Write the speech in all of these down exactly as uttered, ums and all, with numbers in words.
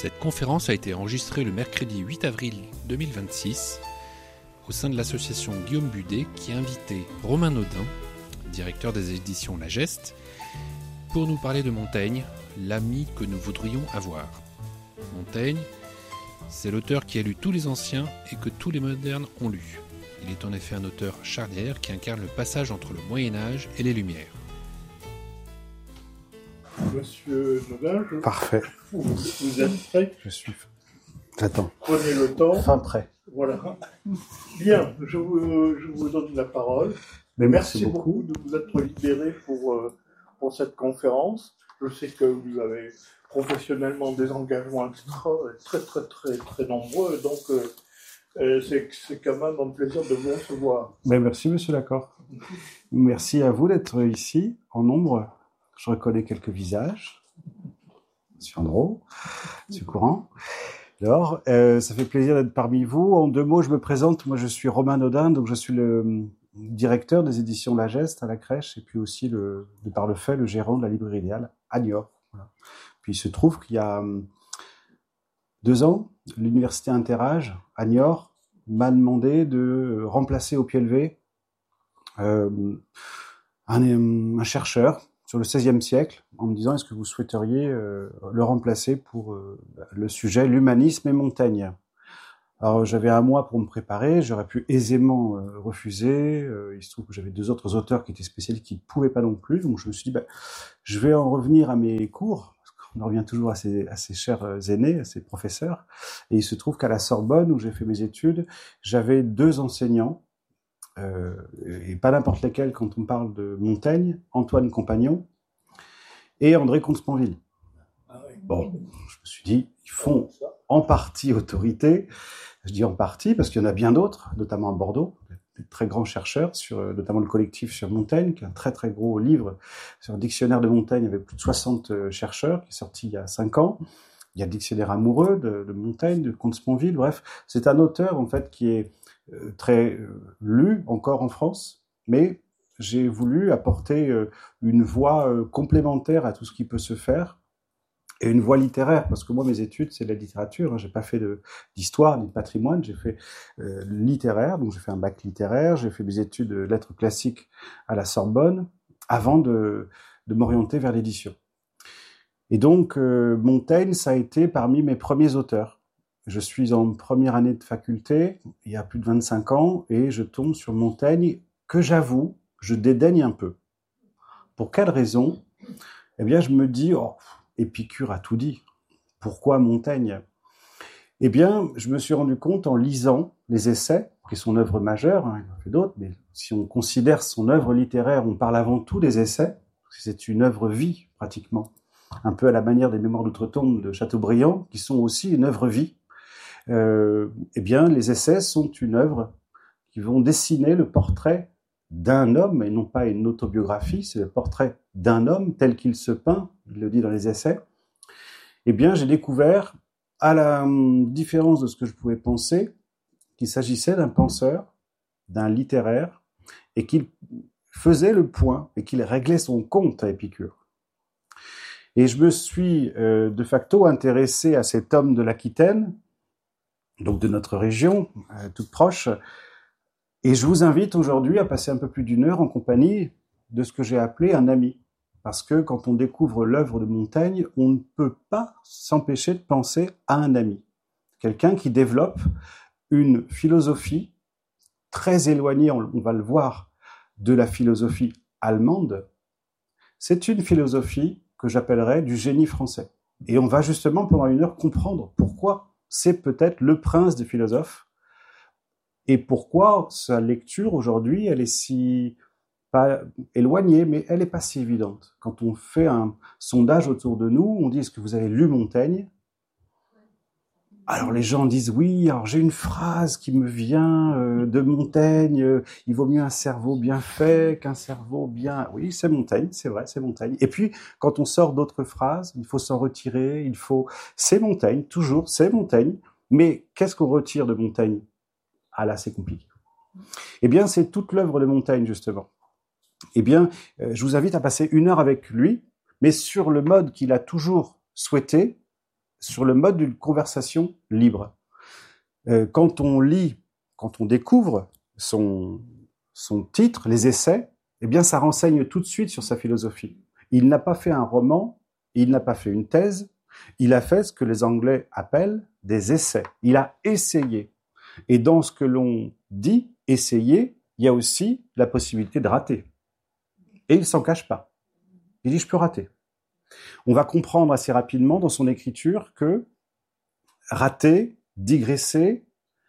Cette conférence a été enregistrée le mercredi huit avril deux mille vingt-six au sein de l'association Guillaume Budet qui a invité Romain Naudin, directeur des éditions La Geste, pour nous parler de Montaigne, l'ami que nous voudrions avoir. Montaigne, c'est l'auteur qui a lu tous les anciens et que tous les modernes ont lu. Il est en effet un auteur charnière qui incarne le passage entre le Moyen-Âge et les Lumières. Monsieur Naudin, je... Parfait. Vous, vous êtes prêt? Je suis. J'attends. Prenez le temps. Fin prêt. Voilà. Bien, je vous, je vous donne la parole. Mais merci, merci beaucoup. beaucoup de vous être libéré pour, euh, pour cette conférence. Je sais que vous avez professionnellement des engagements extra, très, très, très, très nombreux. Donc, euh, euh, c'est, c'est quand même un plaisir de vous recevoir. Mais merci, monsieur Lacor. Merci à vous d'être ici, en nombre. Je reconnais quelques visages. Monsieur Andro, monsieur Courant. Alors, euh, ça fait plaisir d'être parmi vous. En deux mots, je me présente. Moi, je suis Romain Naudin, donc je suis le directeur des éditions La Geste à la Crèche, et puis aussi, le, de par le fait, le gérant de la librairie idéale à Niort. Voilà. Puis il se trouve qu'il y a deux ans, l'université Interage à Niort m'a demandé de remplacer au pied levé euh, un, un chercheur sur le seizième siècle, en me disant, est-ce que vous souhaiteriez euh, le remplacer pour euh, le sujet l'humanisme et Montaigne. Alors j'avais un mois pour me préparer, j'aurais pu aisément euh, refuser, euh, il se trouve que j'avais deux autres auteurs qui étaient spécialistes qui ne pouvaient pas non plus, donc je me suis dit, bah, je vais en revenir à mes cours, parce qu'on en revient toujours à ces, à ces chers aînés, à ces professeurs, et il se trouve qu'à la Sorbonne, où j'ai fait mes études, j'avais deux enseignants, Euh, et pas n'importe lesquels quand on parle de Montaigne, Antoine Compagnon et André Comte-Sponville. Bon, je me suis dit, ils font en partie autorité. Je dis en partie parce qu'il y en a bien d'autres, notamment à Bordeaux, des très grands chercheurs, sur, notamment le collectif sur Montaigne, qui est un très très gros livre sur un dictionnaire de Montaigne avec plus de soixante chercheurs, qui est sorti il y a cinq ans. Il y a le dictionnaire amoureux de, de Montaigne, de Comte-Sponville, bref. C'est un auteur, en fait, qui est euh, très euh, lu encore en France, mais j'ai voulu apporter euh, une voix euh, complémentaire à tout ce qui peut se faire, et une voix littéraire, parce que moi, mes études, c'est de la littérature, hein. J'ai pas fait de, d'histoire ni de patrimoine, j'ai fait euh, littéraire, donc j'ai fait un bac littéraire, j'ai fait mes études de lettres classiques à la Sorbonne, avant de, de m'orienter vers l'édition. Et donc, euh, Montaigne, ça a été parmi mes premiers auteurs. Je suis en première année de faculté, il y a plus de vingt-cinq ans, et je tombe sur Montaigne, que j'avoue, je dédaigne un peu. Pour quelle raison? Eh bien, je me dis, oh, Épicure a tout dit. Pourquoi Montaigne? Eh bien, je me suis rendu compte en lisant les essais, qui sont son œuvre majeure, hein, il en fait d'autres, mais si on considère son œuvre littéraire, on parle avant tout des essais, parce que c'est une œuvre-vie, pratiquement. Un peu à la manière des Mémoires d'Outre-Tombe de Chateaubriand, qui sont aussi une œuvre-vie. Euh, eh bien, les essais sont une œuvre qui vont dessiner le portrait d'un homme, et non pas une autobiographie, c'est le portrait d'un homme tel qu'il se peint, il le dit dans les essais. Eh bien, j'ai découvert, à la différence de ce que je pouvais penser, qu'il s'agissait d'un penseur, d'un littéraire, et qu'il faisait le point, et qu'il réglait son compte à Épicure. Et je me suis euh, de facto intéressé à cet homme de l'Aquitaine, donc de notre région, euh, toute proche, et je vous invite aujourd'hui à passer un peu plus d'une heure en compagnie de ce que j'ai appelé un ami. Parce que quand on découvre l'œuvre de Montaigne, on ne peut pas s'empêcher de penser à un ami. Quelqu'un qui développe une philosophie très éloignée, on va le voir, de la philosophie allemande. C'est une philosophie que j'appellerais du génie français. Et on va justement pendant une heure comprendre pourquoi c'est peut-être le prince des philosophes et pourquoi sa lecture aujourd'hui, elle est si pas éloignée, mais elle est pas si évidente. Quand on fait un sondage autour de nous, on dit, est-ce que vous avez lu Montaigne? Alors les gens disent oui, alors j'ai une phrase qui me vient euh, de Montaigne, euh, il vaut mieux un cerveau bien fait qu'un cerveau bien... Oui, c'est Montaigne, c'est vrai, c'est Montaigne. Et puis, quand on sort d'autres phrases, il faut s'en retirer, il faut... C'est Montaigne, toujours, c'est Montaigne. Mais qu'est-ce qu'on retire de Montaigne? Ah là, c'est compliqué. Eh bien, c'est toute l'œuvre de Montaigne, justement. Eh bien, euh, je vous invite à passer une heure avec lui, mais sur le mode qu'il a toujours souhaité, sur le mode d'une conversation libre. Euh, quand on lit, quand on découvre son, son titre, les essais, eh bien, ça renseigne tout de suite sur sa philosophie. Il n'a pas fait un roman, il n'a pas fait une thèse, il a fait ce que les Anglais appellent des essais. Il a essayé. Et dans ce que l'on dit, essayer, il y a aussi la possibilité de rater. Et il s'en cache pas. Il dit, je peux rater. On va comprendre assez rapidement dans son écriture que rater, digresser,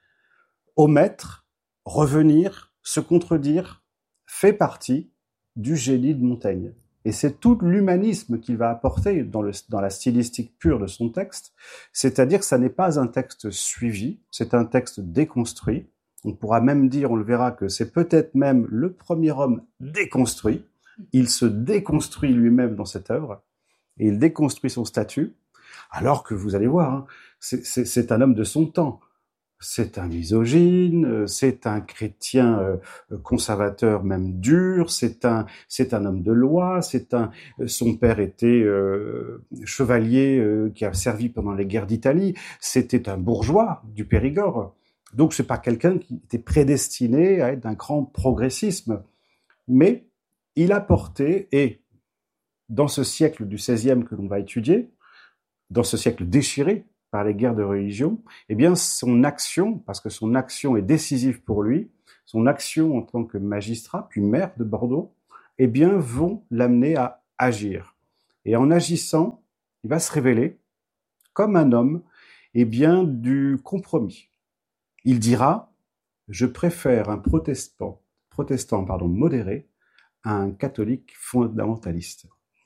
omettre, revenir, se contredire, fait partie du génie de Montaigne. Et c'est tout l'humanisme qu'il va apporter dans, le, dans la stylistique pure de son texte, c'est-à-dire que ça n'est pas un texte suivi, c'est un texte déconstruit. On pourra même dire, on le verra, que c'est peut-être même le premier homme déconstruit. Il se déconstruit lui-même dans cette œuvre, et il déconstruit son statut, alors que vous allez voir, hein, c'est, c'est, c'est un homme de son temps. C'est un misogyne, c'est un chrétien euh, conservateur même dur, c'est un c'est un homme de loi, c'est un son père était euh, chevalier euh, qui a servi pendant les guerres d'Italie, c'était un bourgeois du Périgord. Donc c'est pas quelqu'un qui était prédestiné à être d'un grand progressisme, mais il a porté, et dans ce siècle du seizième que l'on va étudier, dans ce siècle déchiré par les guerres de religion, eh bien, son action, parce que son action est décisive pour lui, son action en tant que magistrat, puis maire de Bordeaux, eh bien, vont l'amener à agir. Et en agissant, il va se révéler comme un homme, eh bien, du compromis. Il dira, je préfère un protestant, protestant, pardon, modéré à un catholique fondamentaliste.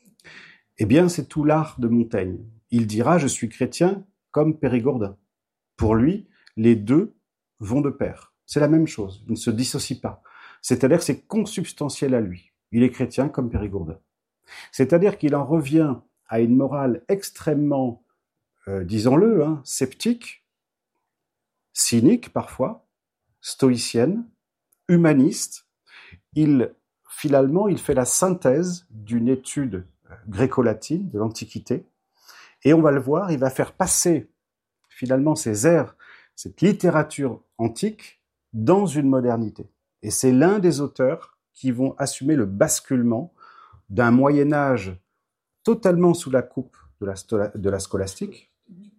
Eh bien, c'est tout l'art de Montaigne. Il dira, je suis chrétien comme Périgordin. Pour lui, les deux vont de pair. C'est la même chose, il ne se dissocie pas. C'est-à-dire que c'est consubstantiel à lui. Il est chrétien comme Périgordin. C'est-à-dire qu'il en revient à une morale extrêmement, euh, disons-le, hein, sceptique, cynique parfois, stoïcienne, humaniste. Il, finalement, il fait la synthèse d'une étude gréco-latine de l'Antiquité. Et on va le voir, il va faire passer finalement ces airs, cette littérature antique, dans une modernité. Et c'est l'un des auteurs qui vont assumer le basculement d'un Moyen-Âge totalement sous la coupe de la, stola, de la scolastique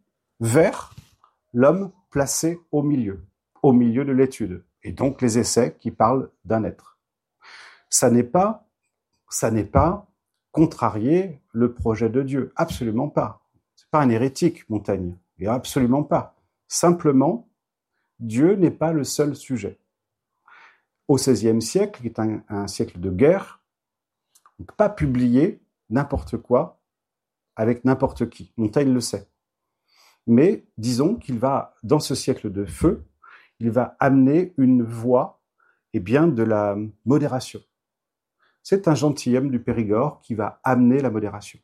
vers l'homme placé au milieu, au milieu de l'étude. Et donc les essais qui parlent d'un être. Ça n'est pas, ça n'est pas contrarier le projet de Dieu, absolument pas. C'est pas un hérétique, Montaigne, et absolument pas. Simplement, Dieu n'est pas le seul sujet. Au seizième siècle, qui est un, un siècle de guerre, on ne peut pas publier n'importe quoi avec n'importe qui. Montaigne le sait. Mais disons qu'il va, dans ce siècle de feu, il va amener une voie, eh bien, de la modération. C'est un gentilhomme du Périgord qui va amener la modération.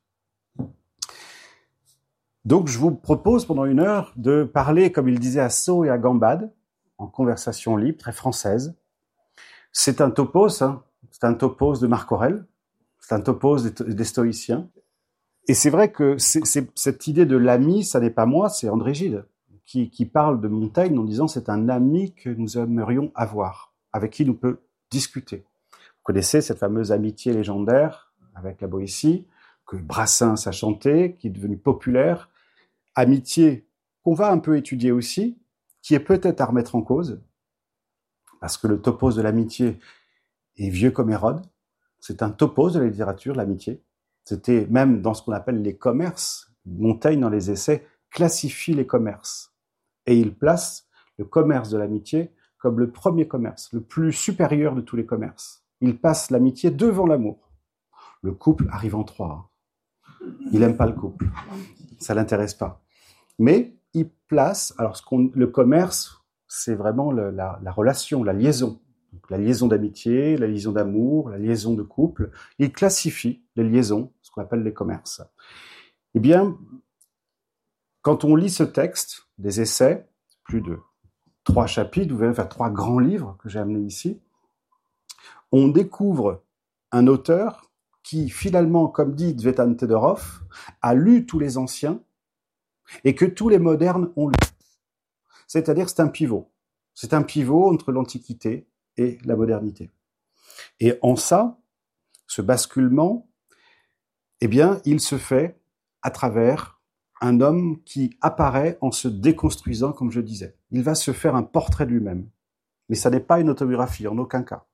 Donc, je vous propose pendant une heure de parler, comme il disait, à Sceaux et à Gambade, en conversation libre, très française. C'est un topos, hein, c'est un topos de Marc Aurèle, c'est un topos des, des stoïciens. Et c'est vrai que c'est, c'est, cette idée de l'ami, ça n'est pas moi, c'est André Gide, qui, qui parle de Montaigne en disant c'est un ami que nous aimerions avoir, avec qui nous peut discuter. Vous connaissez cette fameuse amitié légendaire avec la Boétie, que Brassens a chanté, qui est devenue populaire. Amitié qu'on va un peu étudier aussi, qui est peut-être à remettre en cause, parce que le topos de l'amitié est vieux comme Hérode. C'est un topos de la littérature, l'amitié. C'était même dans ce qu'on appelle les commerces. Montaigne, dans les essais, classifie les commerces. Et il place le commerce de l'amitié comme le premier commerce, le plus supérieur de tous les commerces. Il passe l'amitié devant l'amour. Le couple arrive en trois. Il n'aime pas le couple. Ça l'intéresse pas. Mais il place, alors ce qu'on, le commerce, c'est vraiment le, la, la relation, la liaison. Donc, la liaison d'amitié, la liaison d'amour, la liaison de couple. Il classifie les liaisons, ce qu'on appelle les commerces. Eh bien, quand on lit ce texte, des essais, plus de trois chapitres, vous verrez, enfin trois grands livres que j'ai amenés ici, on découvre un auteur qui, finalement, comme dit Tsvetan Todorov, a lu tous les anciens et que tous les modernes ont lu. C'est-à-dire que c'est un pivot. C'est un pivot entre l'Antiquité et la modernité. Et en ça, ce basculement, eh bien, il se fait à travers un homme qui apparaît en se déconstruisant, comme je disais. Il va se faire un portrait de lui-même. Mais ça n'est pas une autobiographie, en aucun cas.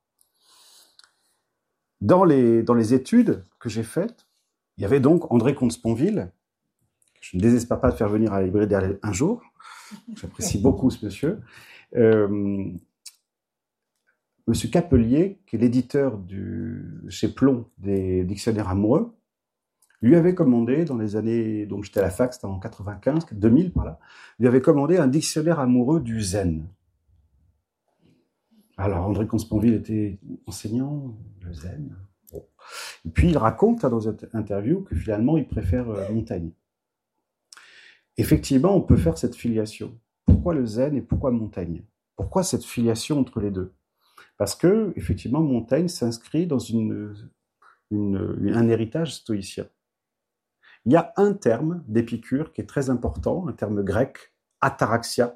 Dans les, dans les études que j'ai faites, il y avait donc André Comte-Sponville. Je ne désespère pas de faire venir à la librairie un jour. J'apprécie beaucoup ce monsieur. Euh, Monsieur Capelier, qui est l'éditeur du, chez Plomb des dictionnaires amoureux, lui avait commandé dans les années, donc j'étais à la fac, c'était en quatre-vingt-quinze, deux mille par là, lui avait commandé un dictionnaire amoureux du zen. Alors André Comte-Sponville était enseignant, le zen. Bon. Et puis il raconte hein, dans cette interview que finalement il préfère euh, Montaigne. Effectivement, on peut faire cette filiation. Pourquoi le zen et pourquoi Montaigne? Pourquoi cette filiation entre les deux? Parce que, effectivement, Montaigne s'inscrit dans une, une, un héritage stoïcien. Il y a un terme d'Épicure qui est très important, un terme grec, ataraxia,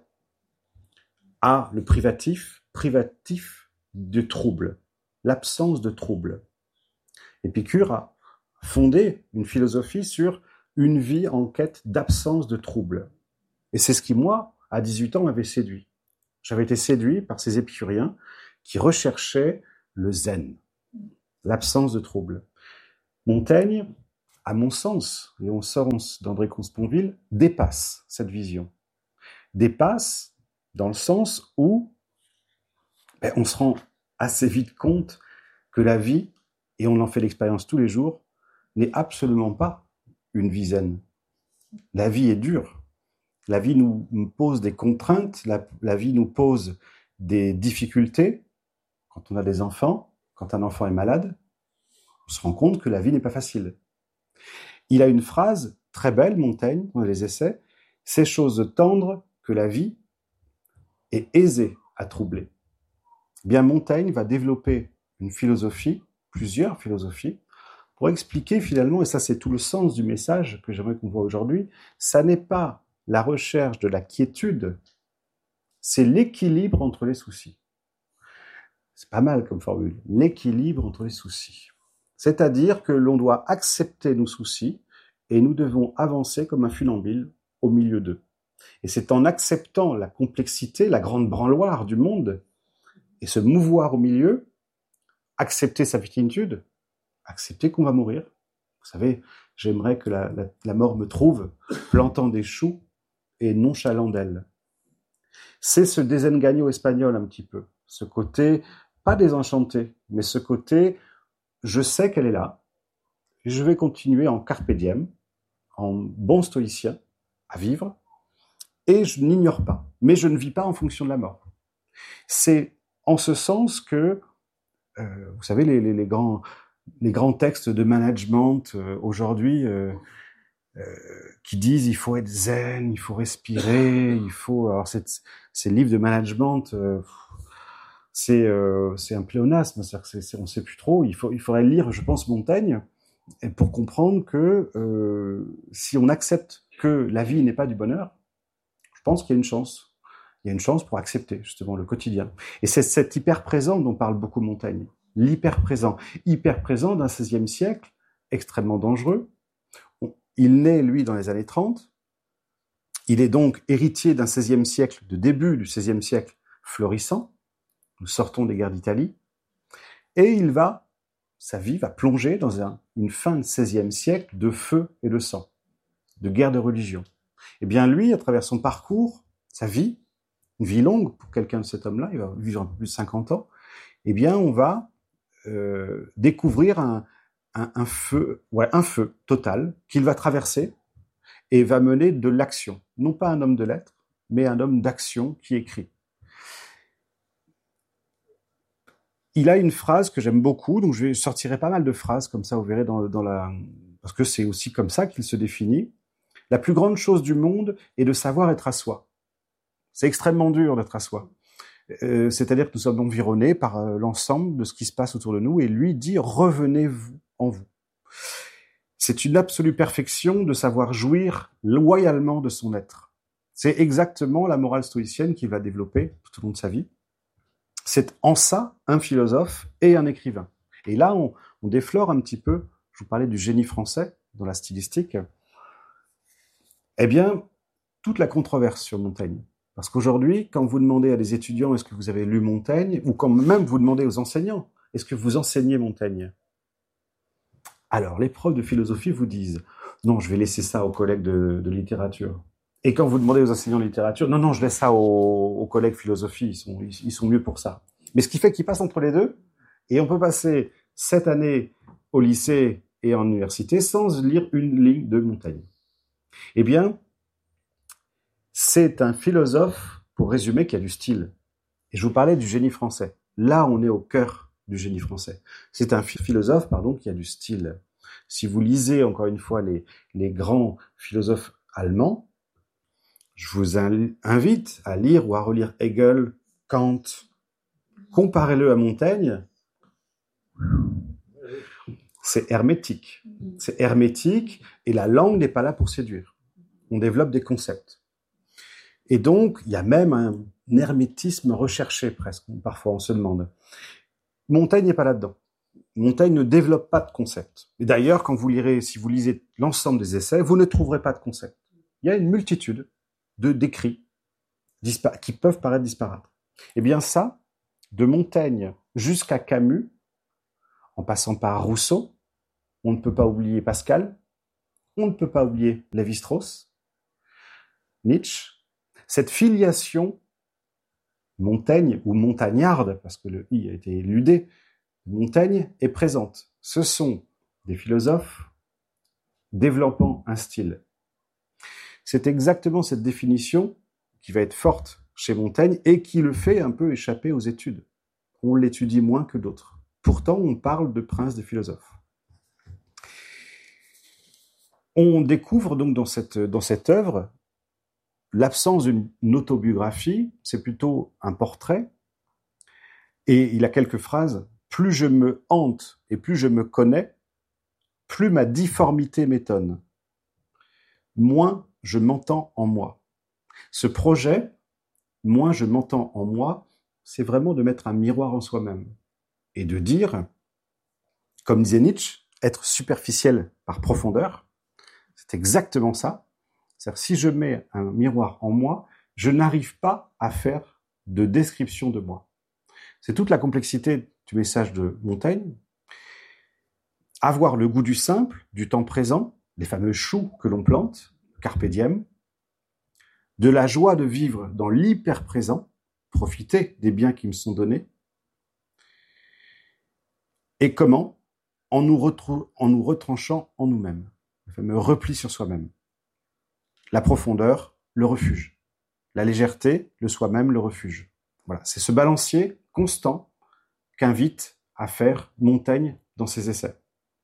A, le privatif, privatif de trouble, l'absence de trouble. Épicure a fondé une philosophie sur une vie en quête d'absence de trouble. Et c'est ce qui, moi, à dix-huit ans, m'avait séduit. J'avais été séduit par ces épicuriens qui recherchaient le zen, l'absence de trouble. Montaigne, à mon sens, et au sens d'André Comte-Sponville, dépasse cette vision. Dépasse dans le sens où ben, on se rend assez vite compte que la vie, et on en fait l'expérience tous les jours, n'est absolument pas une vie zen. La vie est dure. La vie nous pose des contraintes, la, la vie nous pose des difficultés. Quand on a des enfants, quand un enfant est malade, on se rend compte que la vie n'est pas facile. Il a une phrase très belle, Montaigne, dans les essais, « Ces choses tendres que la vie est aisée à troubler ». Bien, Montaigne va développer une philosophie, plusieurs philosophies, pour expliquer finalement, et ça c'est tout le sens du message que j'aimerais qu'on voit aujourd'hui, ça n'est pas la recherche de la quiétude, c'est l'équilibre entre les soucis. C'est pas mal comme formule, l'équilibre entre les soucis. C'est-à-dire que l'on doit accepter nos soucis et nous devons avancer comme un funambule au milieu d'eux. Et c'est en acceptant la complexité, la grande branloire du monde, et se mouvoir au milieu, accepter sa finitude, accepter qu'on va mourir. Vous savez, j'aimerais que la, la, la mort me trouve plantant des choux et nonchalant d'elle. C'est ce desengaño espagnol un petit peu, ce côté, pas désenchanté, mais ce côté, je sais qu'elle est là, et je vais continuer en carpe diem, en bon stoïcien, à vivre, et je n'ignore pas, mais je ne vis pas en fonction de la mort. C'est en ce sens que, euh, vous savez, les, les, les, grands, les grands textes de management euh, aujourd'hui euh, euh, qui disent il faut être zen, il faut respirer, il faut... Alors, c'est, ces livres de management, euh, c'est, euh, c'est un pléonasme, c'est-à-dire que c'est, c'est, on ne sait plus trop. Il, faut, il faudrait lire, je pense, Montaigne, pour comprendre que euh, si on accepte que la vie n'est pas du bonheur, je pense qu'il y a une chance. Il y a une chance pour accepter, justement, le quotidien. Et c'est cet hyper-présent dont parle beaucoup Montaigne. L'hyper-présent. Hyper-présent d'un seizième siècle, extrêmement dangereux. Il naît, lui, dans les années trente. Il est donc héritier d'un seizième siècle, de début du seizième siècle, florissant. Nous sortons des guerres d'Italie. Et il va, sa vie va plonger dans un, une fin de seizième siècle de feu et de sang, de guerre de religion. Eh bien, lui, à travers son parcours, sa vie, une vie longue pour quelqu'un de cet homme-là, il va vivre un peu plus de cinquante ans, eh bien, on va euh, découvrir un, un, un feu, ouais, un feu total qu'il va traverser et va mener de l'action. Non pas un homme de lettres, mais un homme d'action qui écrit. Il a une phrase que j'aime beaucoup, donc je sortirai pas mal de phrases comme ça, vous verrez dans, dans la, parce que c'est aussi comme ça qu'il se définit. La plus grande chose du monde est de savoir être à soi. C'est extrêmement dur d'être à soi. Euh, c'est-à-dire que nous sommes environnés par euh, l'ensemble de ce qui se passe autour de nous, et lui dit « revenez-vous en vous ». c'est une absolue perfection de savoir jouir loyalement de son être. C'est exactement la morale stoïcienne qu'il va développer tout au long de sa vie. C'est en ça un philosophe et un écrivain. Et là, on, on déflore un petit peu, je vous parlais du génie français dans la stylistique, eh bien, toute la controverse sur Montaigne. Parce qu'aujourd'hui, quand vous demandez à des étudiants est-ce que vous avez lu Montaigne, ou quand même vous demandez aux enseignants est-ce que vous enseignez Montaigne, alors les profs de philosophie vous disent non, je vais laisser ça aux collègues de, de littérature. Et quand vous demandez aux enseignants de littérature, non, non, je laisse ça aux, aux collègues philosophie, ils sont, ils, ils sont mieux pour ça. Mais ce qui fait qu'ils passent entre les deux, et on peut passer sept années au lycée et en université sans lire une ligne de Montaigne. Eh bien, c'est un philosophe, pour résumer, qui a du style. Et je vous parlais du génie français. Là, on est au cœur du génie français. C'est un philosophe, pardon, qui a du style. Si vous lisez, encore une fois, les, les grands philosophes allemands, je vous invite à lire ou à relire Hegel, Kant. Comparez-le à Montaigne. C'est hermétique. C'est hermétique et la langue n'est pas là pour séduire. On développe des concepts. Et donc, il y a même un hermétisme recherché presque. Parfois, on se demande. Montaigne n'est pas là-dedans. Montaigne ne développe pas de concepts. Et d'ailleurs, quand vous lirez, si vous lisez l'ensemble des essais, vous ne trouverez pas de concepts. Il y a une multitude de d'écrits dispar- qui peuvent paraître disparates. Eh bien ça, de Montaigne jusqu'à Camus, en passant par Rousseau, on ne peut pas oublier Pascal, on ne peut pas oublier Lévi-Strauss, Nietzsche, cette filiation Montaigne ou montagnarde, parce que le i a été éludé, Montaigne est présente. Ce sont des philosophes développant un style. C'est exactement cette définition qui va être forte chez Montaigne et qui le fait un peu échapper aux études. On l'étudie moins que d'autres. Pourtant, on parle de prince des philosophes. On découvre donc dans cette, dans cette œuvre l'absence d'une autobiographie, c'est plutôt un portrait. Et il a quelques phrases. Plus je me hante et plus je me connais, plus ma difformité m'étonne. Moins je m'entends en moi. Ce projet, moins je m'entends en moi, c'est vraiment de mettre un miroir en soi-même et de dire, comme disait Nietzsche, être superficiel par profondeur. C'est exactement ça. C'est-à-dire, si je mets un miroir en moi, je n'arrive pas à faire de description de moi. C'est toute la complexité du message de Montaigne. Avoir le goût du simple, du temps présent, les fameux choux que l'on plante, carpe diem, de la joie de vivre dans l'hyper-présent, profiter des biens qui me sont donnés, et comment en nous, retrou- en nous retranchant en nous-mêmes, le fameux repli sur soi-même. La profondeur, le refuge. La légèreté, le soi-même, le refuge. Voilà, c'est ce balancier constant qu'invite à faire Montaigne dans ses essais.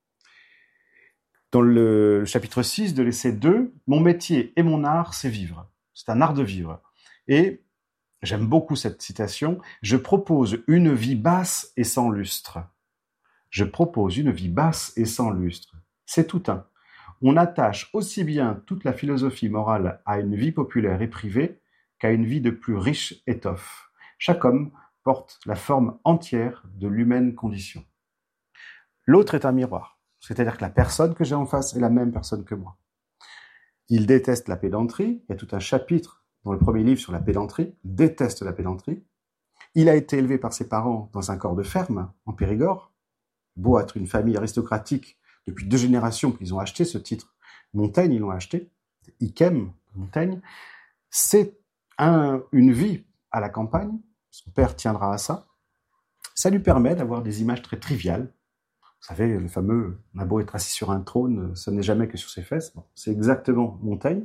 Dans le chapitre six de l'essai deux, « Mon métier et mon art, c'est vivre ». C'est un art de vivre. Et j'aime beaucoup cette citation. « Je propose une vie basse et sans lustre ». Je propose une vie basse et sans lustre. C'est tout un. On attache aussi bien toute la philosophie morale à une vie populaire et privée qu'à une vie de plus riche étoffe. Chaque homme porte la forme entière de l'humaine condition. L'autre est un miroir, c'est-à-dire que la personne que j'ai en face est la même personne que moi. Il déteste la pédanterie, il y a tout un chapitre dans le premier livre sur la pédanterie, il déteste la pédanterie. Il a été élevé par ses parents dans un corps de ferme, en Périgord, beau être une famille aristocratique depuis deux générations qu'ils ont acheté ce titre. Montaigne, ils l'ont acheté, Iquem, Montaigne. C'est un, une vie à la campagne, son père tiendra à ça. Ça lui permet d'avoir des images très triviales. Vous savez, le fameux « on a beau être assis sur un trône, ça n'est jamais que sur ses fesses ». Bon, c'est exactement Montaigne.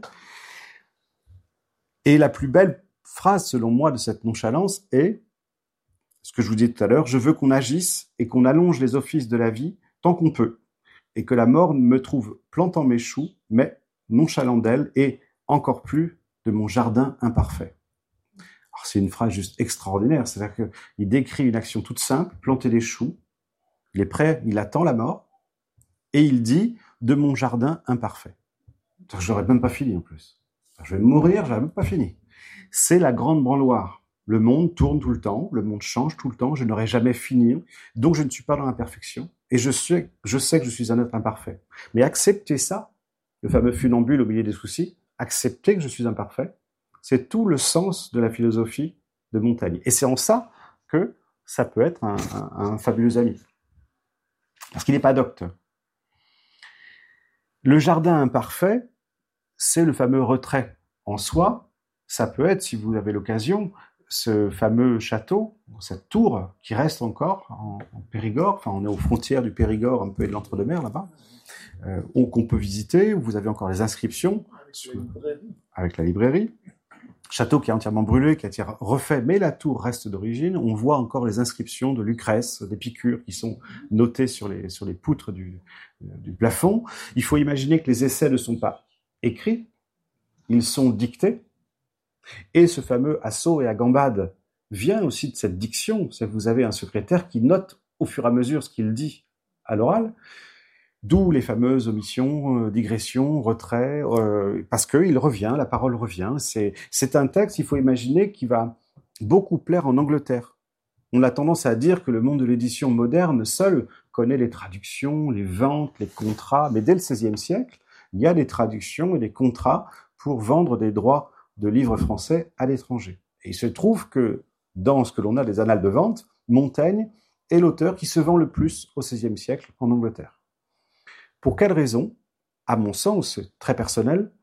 Et la plus belle phrase, selon moi, de cette nonchalance est ce que je vous disais tout à l'heure, « Je veux qu'on agisse et qu'on allonge les offices de la vie tant qu'on peut, et que la mort me trouve plantant mes choux, mais nonchalant d'elle et encore plus de mon jardin imparfait. » Alors c'est une phrase juste extraordinaire, c'est-à-dire qu'il décrit une action toute simple, planter des choux, il est prêt, il attend la mort, et il dit de mon jardin imparfait. Je n'aurais même pas fini en plus. Je vais mourir, je n'aurais même pas fini. C'est la grande branloire. Le monde tourne tout le temps, le monde change tout le temps, je n'aurai jamais fini, donc je ne suis pas dans l'imperfection. Et je sais, je sais que je suis un être imparfait. Mais accepter ça, le fameux funambule au milieu des soucis, accepter que je suis imparfait, c'est tout le sens de la philosophie de Montaigne. Et c'est en ça que ça peut être un, un, un fabuleux ami. Parce qu'il n'est pas docte. Le jardin imparfait, c'est le fameux retrait en soi. Ça peut être, si vous avez l'occasion, ce fameux château, cette tour qui reste encore en, en Périgord, enfin on est aux frontières du Périgord, un peu et de l'entre-deux-mers là-bas, euh, qu'on peut visiter, où vous avez encore les inscriptions sur, avec la librairie. Château qui est entièrement brûlé, qui a été refait, mais la tour reste d'origine. On voit encore les inscriptions de Lucrèce, d'Épicure, qui sont notées sur les, sur les poutres du, du plafond. Il faut imaginer que les essais ne sont pas écrits, ils sont dictés. Et ce fameux assaut et agambade vient aussi de cette diction. C'est que vous avez un secrétaire qui note au fur et à mesure ce qu'il dit à l'oral, d'où les fameuses omissions, euh, digressions, retraits, euh, parce qu'il revient, la parole revient. C'est, c'est un texte, il faut imaginer, qui va beaucoup plaire en Angleterre. On a tendance à dire que le monde de l'édition moderne seul connaît les traductions, les ventes, les contrats, mais dès le seizième siècle, il y a des traductions et des contrats pour vendre des droits de livres français à l'étranger. Et il se trouve que, dans ce que l'on a des annales de vente, Montaigne est l'auteur qui se vend le plus au seizième siècle en Angleterre. Pour quelle raison? À mon sens, c'est très personnel,